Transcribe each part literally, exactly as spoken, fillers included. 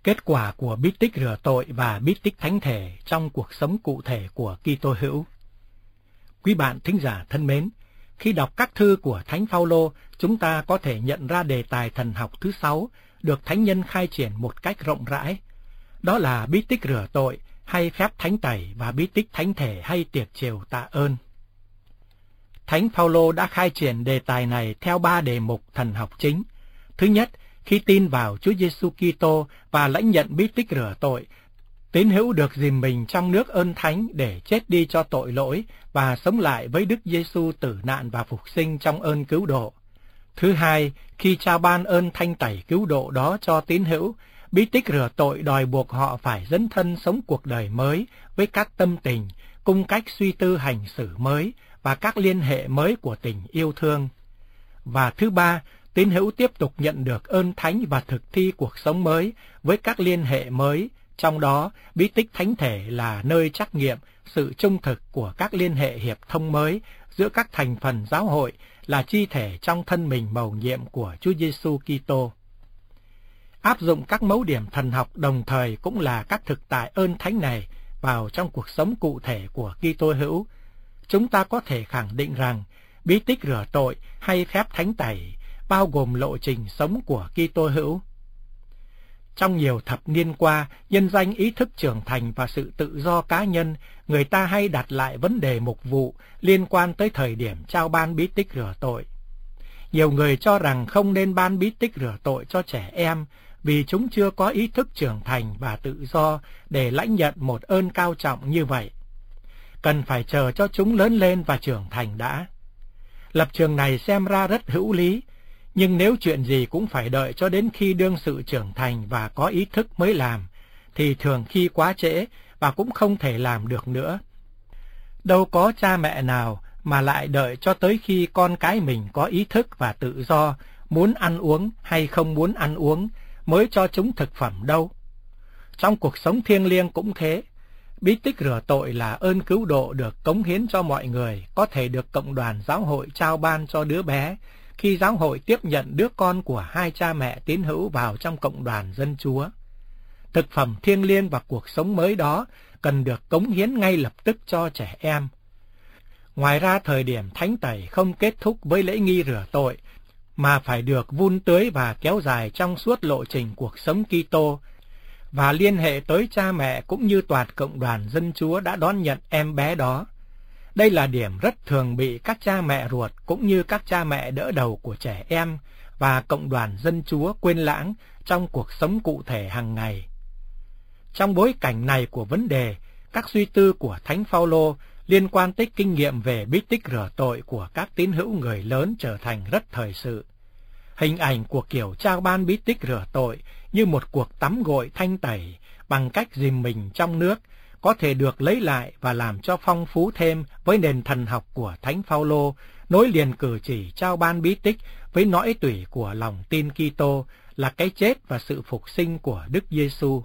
Kết quả của bí tích rửa tội và bí tích thánh thể trong cuộc sống cụ thể của Kitô hữu. Quý bạn thính giả thân mến, khi đọc các thư của Thánh Phaolô, chúng ta có thể nhận ra đề tài thần học thứ sáu được thánh nhân khai triển một cách rộng rãi. Đó là bí tích rửa tội hay phép thánh tẩy và bí tích thánh thể hay tiệc chiều tạ ơn. Thánh Phaolô đã khai triển đề tài này theo ba đề mục thần học chính. Thứ nhất, khi tin vào Chúa Giêsu Kitô và lãnh nhận bí tích rửa tội, tín hữu được dìm mình trong nước ơn thánh để chết đi cho tội lỗi và sống lại với Đức Giêsu tử nạn và phục sinh trong ơn cứu độ. Thứ hai, khi trao ban ơn thanh tẩy cứu độ đó cho tín hữu, bí tích rửa tội đòi buộc họ phải dấn thân sống cuộc đời mới với các tâm tình, cung cách suy tư hành xử mới và các liên hệ mới của tình yêu thương. Và thứ ba, tín hữu tiếp tục nhận được ơn thánh và thực thi cuộc sống mới với các liên hệ mới, trong đó bí tích thánh thể là nơi trắc nghiệm sự trung thực của các liên hệ hiệp thông mới giữa các thành phần giáo hội là chi thể trong thân mình mầu nhiệm của Chúa Giêsu Kitô. Áp dụng các mấu điểm thần học đồng thời cũng là các thực tại ơn thánh này vào trong cuộc sống cụ thể của Kitô hữu. Chúng ta có thể khẳng định rằng bí tích rửa tội hay phép thánh tẩy bao gồm lộ trình sống của Kitô hữu. Trong nhiều thập niên qua, nhân danh ý thức trưởng thành và sự tự do cá nhân, người ta hay đặt lại vấn đề mục vụ liên quan tới thời điểm trao ban bí tích rửa tội. Nhiều người cho rằng không nên ban bí tích rửa tội cho trẻ em vì chúng chưa có ý thức trưởng thành và tự do để lãnh nhận một ơn cao trọng như vậy. Cần phải chờ cho chúng lớn lên và trưởng thành đã. Lập trường này xem ra rất hữu lý, nhưng nếu chuyện gì cũng phải đợi cho đến khi đương sự trưởng thành và có ý thức mới làm, thì thường khi quá trễ và cũng không thể làm được nữa. Đâu có cha mẹ nào mà lại đợi cho tới khi con cái mình có ý thức và tự do, muốn ăn uống hay không muốn ăn uống, mới cho chúng thực phẩm đâu. Trong cuộc sống thiêng liêng cũng thế. Bí tích rửa tội là ơn cứu độ được cống hiến cho mọi người, có thể được cộng đoàn giáo hội trao ban cho đứa bé, khi giáo hội tiếp nhận đứa con của hai cha mẹ tín hữu vào trong cộng đoàn dân Chúa. Thực phẩm thiêng liêng và cuộc sống mới đó cần được cống hiến ngay lập tức cho trẻ em. Ngoài ra, thời điểm thánh tẩy không kết thúc với lễ nghi rửa tội, mà phải được vun tưới và kéo dài trong suốt lộ trình cuộc sống Kitô, và liên hệ tới cha mẹ cũng như toàn cộng đoàn dân Chúa đã đón nhận em bé đó. Đây là điểm rất thường bị các cha mẹ ruột cũng như các cha mẹ đỡ đầu của trẻ em và cộng đoàn dân Chúa quên lãng trong cuộc sống cụ thể hàng ngày. Trong bối cảnh này của vấn đề, các suy tư của Thánh Phaolô liên quan tới kinh nghiệm về bí tích rửa tội của các tín hữu người lớn trở thành rất thời sự. Hình ảnh của kiểu trao ban bí tích rửa tội như một cuộc tắm gội thanh tẩy bằng cách dìm mình trong nước có thể được lấy lại và làm cho phong phú thêm với nền thần học của Thánh Phaolô, nối liền cử chỉ trao ban bí tích với nõi tủy của lòng tin Kitô là cái chết và sự phục sinh của Đức Giêsu.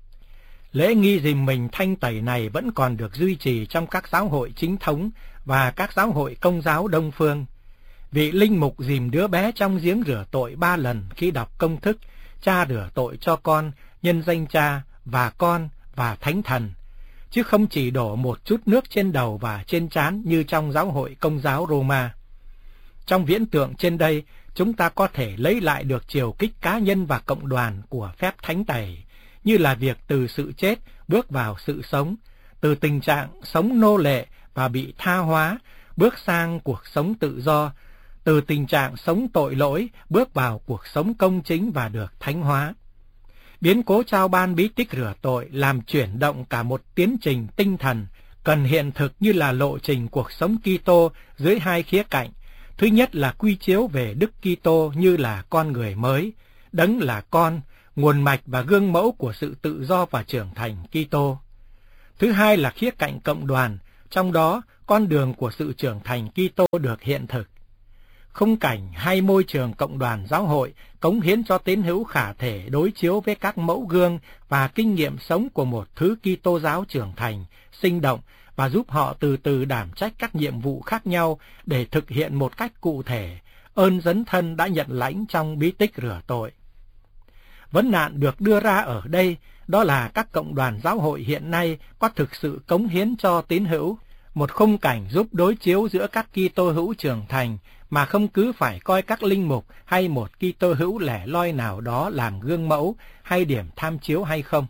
Lễ nghi dìm mình thanh tẩy này vẫn còn được duy trì trong các giáo hội chính thống và các giáo hội Công giáo Đông phương. Vị linh mục dìm đứa bé trong giếng rửa tội ba lần khi đọc công thức Cha rửa tội cho con, nhân danh Cha và Con và Thánh Thần, chứ không chỉ đổ một chút nước trên đầu và trên trán như trong giáo hội Công giáo Roma. Trong viễn tượng trên đây, chúng ta có thể lấy lại được chiều kích cá nhân và cộng đoàn của phép thánh tẩy, như là việc từ sự chết bước vào sự sống, từ tình trạng sống nô lệ và bị tha hóa bước sang cuộc sống tự do, từ tình trạng sống tội lỗi bước vào cuộc sống công chính và được thánh hóa. Biến cố trao ban bí tích rửa tội làm chuyển động cả một tiến trình tinh thần cần hiện thực như là lộ trình cuộc sống Kitô dưới hai khía cạnh. Thứ nhất là quy chiếu về Đức Kitô như là con người mới, đấng là con, nguồn mạch và gương mẫu của sự tự do và trưởng thành Kitô. Thứ hai là khía cạnh cộng đoàn, trong đó con đường của sự trưởng thành Kitô được hiện thực. Khung cảnh hay môi trường cộng đoàn giáo hội cống hiến cho tín hữu khả thể đối chiếu với các mẫu gương và kinh nghiệm sống của một thứ Kitô giáo trưởng thành, sinh động và giúp họ từ từ đảm trách các nhiệm vụ khác nhau để thực hiện một cách cụ thể ơn dấn thân đã nhận lãnh trong bí tích rửa tội. Vấn nạn được đưa ra ở đây đó là các cộng đoàn giáo hội hiện nay có thực sự cống hiến cho tín hữu, một khung cảnh giúp đối chiếu giữa các Kitô hữu trưởng thành mà không cứ phải coi các linh mục hay một Kitô hữu lẻ loi nào đó làm gương mẫu hay điểm tham chiếu hay không.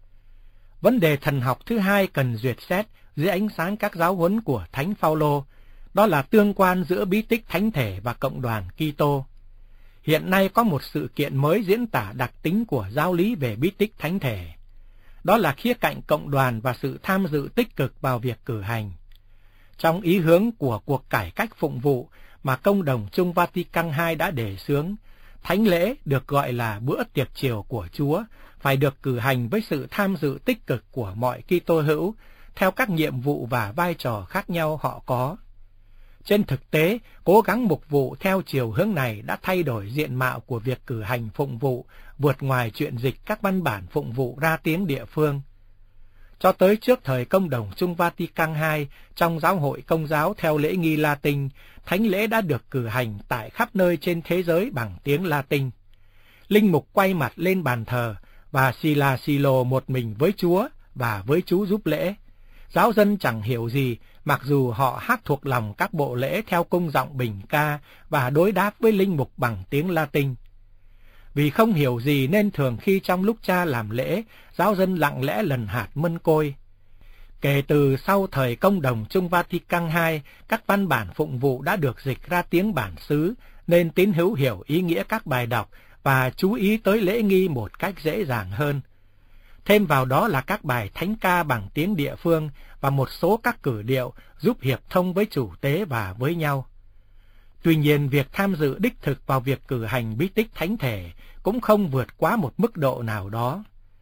Vấn đề thần học thứ hai cần duyệt xét dưới ánh sáng các giáo huấn của Thánh Phaolô, đó là tương quan giữa bí tích thánh thể và cộng đoàn Kitô. Hiện nay có một sự kiện mới diễn tả đặc tính của giáo lý về bí tích thánh thể. Đó là khía cạnh cộng đoàn và sự tham dự tích cực vào việc cử hành. Trong ý hướng của cuộc cải cách phụng vụ mà Công đồng Chung Vatican hai đã đề xướng, thánh lễ được gọi là bữa tiệc chiều của Chúa phải được cử hành với sự tham dự tích cực của mọi Kitô hữu theo các nhiệm vụ và vai trò khác nhau họ có. Trên thực tế, cố gắng mục vụ theo chiều hướng này đã thay đổi diện mạo của việc cử hành phụng vụ, vượt ngoài chuyện dịch các văn bản phụng vụ ra tiếng địa phương. Cho tới trước thời Công đồng Chung Vatican hai, trong giáo hội Công giáo theo lễ nghi Latin, thánh lễ đã được cử hành tại khắp nơi trên thế giới bằng tiếng Latin. Linh mục quay mặt lên bàn thờ và xì là xì lồ một mình với Chúa và với Chú giúp lễ. Giáo dân chẳng hiểu gì, mặc dù họ hát thuộc lòng các bộ lễ theo cung giọng bình ca và đối đáp với linh mục bằng tiếng Latin. Vì không hiểu gì nên thường khi trong lúc cha làm lễ, giáo dân lặng lẽ lần hạt mân côi. Kể từ sau thời Công đồng Chung Vatican hai, các văn bản phụng vụ đã được dịch ra tiếng bản xứ, nên tín hữu hiểu ý nghĩa các bài đọc và chú ý tới lễ nghi một cách dễ dàng hơn. Thêm vào đó là các bài thánh ca bằng tiếng địa phương và một số các cử điệu giúp hiệp thông với chủ tế và với nhau. Tuy nhiên, việc tham dự đích thực vào việc cử hành bí tích thánh thể cũng không vượt quá một mức độ nào đó.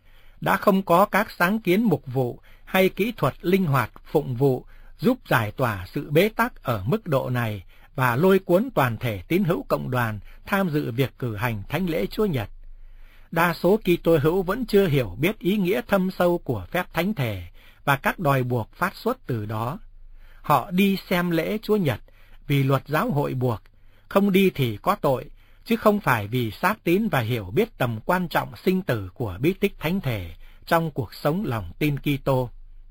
Đã không có các sáng kiến mục vụ hay kỹ thuật linh hoạt phụng vụ giúp giải tỏa sự bế tắc ở mức độ này và lôi cuốn toàn thể tín hữu cộng đoàn tham dự việc cử hành thánh lễ Chúa Nhật. Đa số Kitô hữu vẫn chưa hiểu biết ý nghĩa thâm sâu của phép thánh thể và các đòi buộc phát xuất từ đó. Họ đi xem lễ Chúa Nhật vì luật giáo hội buộc, không đi thì có tội, chứ không phải vì xác tín và hiểu biết tầm quan trọng sinh tử của bí tích thánh thể trong cuộc sống lòng tin Kitô.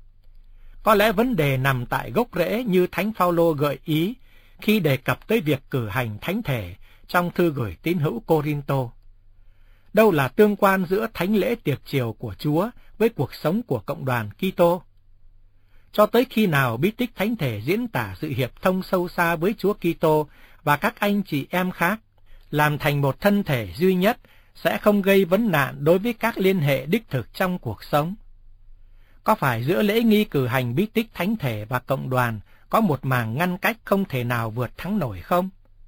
Có lẽ vấn đề nằm tại gốc rễ như Thánh Phaolô gợi ý khi đề cập tới việc cử hành thánh thể trong thư gửi tín hữu Cô-rin-tô. Đâu là tương quan giữa thánh lễ tiệc chiều của Chúa với cuộc sống của cộng đoàn Kitô? Cho tới khi nào bí tích thánh thể diễn tả sự hiệp thông sâu xa với Chúa Kitô và các anh chị em khác, làm thành một thân thể duy nhất, sẽ không gây vấn nạn đối với các liên hệ đích thực trong cuộc sống. Có phải giữa lễ nghi cử hành bí tích thánh thể và cộng đoàn có một màng ngăn cách không thể nào vượt thắng nổi không?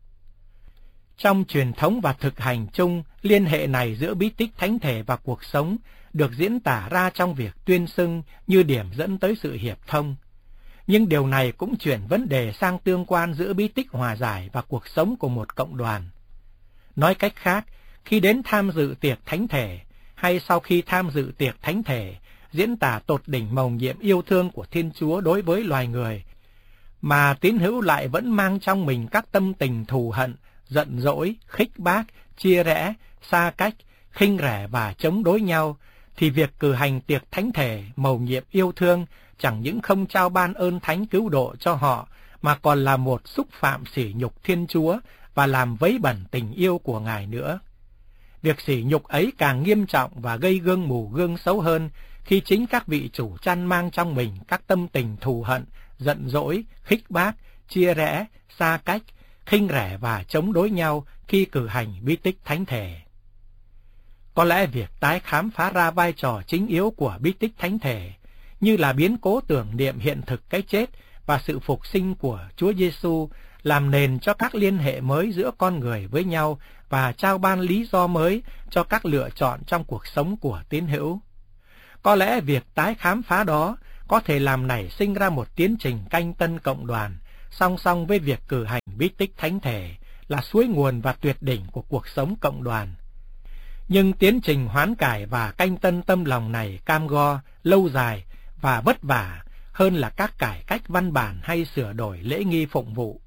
Trong truyền thống và thực hành chung, liên hệ này giữa bí tích thánh thể và cuộc sống được diễn tả ra trong việc tuyên xưng như điểm dẫn tới sự hiệp thông. Nhưng điều này cũng chuyển vấn đề sang tương quan giữa bí tích hòa giải và cuộc sống của một cộng đoàn. Nói cách khác, khi đến tham dự tiệc thánh thể, hay sau khi tham dự tiệc thánh thể, diễn tả tột đỉnh mầu nhiệm yêu thương của Thiên Chúa đối với loài người, mà tín hữu lại vẫn mang trong mình các tâm tình thù hận, giận dỗi, khích bác, chia rẽ, xa cách, khinh rẻ và chống đối nhau, thì việc cử hành tiệc thánh thể mầu nhiệm yêu thương chẳng những không trao ban ơn thánh cứu độ cho họ, mà còn là một xúc phạm sỉ nhục Thiên Chúa và làm vấy bẩn tình yêu của Ngài nữa. Việc sỉ nhục ấy càng nghiêm trọng và gây gương mù gương xấu hơn khi chính các vị chủ chăn mang trong mình các tâm tình thù hận, giận dỗi, khích bác, chia rẽ, xa cách, khinh rẻ và chống đối nhau khi cử hành bí tích thánh thể. Có lẽ việc tái khám phá ra vai trò chính yếu của bí tích thánh thể, như là biến cố tưởng niệm hiện thực cái chết và sự phục sinh của Chúa Giêsu, làm nền cho các liên hệ mới giữa con người với nhau và trao ban lý do mới cho các lựa chọn trong cuộc sống của tín hữu. Có lẽ việc tái khám phá đó có thể làm nảy sinh ra một tiến trình canh tân cộng đoàn, song song với việc cử hành bí tích thánh thể là suối nguồn và tuyệt đỉnh của cuộc sống cộng đoàn. Nhưng tiến trình hoán cải và canh tân tâm lòng này cam go, lâu dài và vất vả hơn là các cải cách văn bản hay sửa đổi lễ nghi phụng vụ.